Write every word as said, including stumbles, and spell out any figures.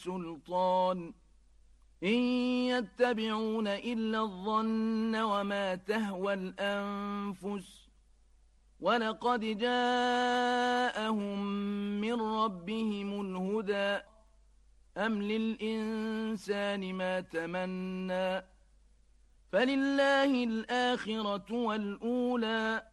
سلطان إن يتبعون إلا الظن وما تهوى الأنفس ولقد جاءهم من ربهم الهدى أم للإنسان ما تمنى فلله الآخرة والأولى